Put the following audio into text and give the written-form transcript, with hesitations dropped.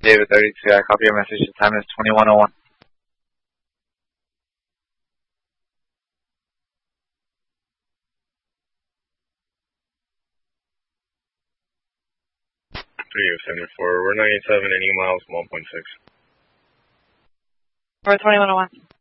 David 32, I copy your message. The time is 21:01. We're 97 and E miles 1.6. We're 21:01.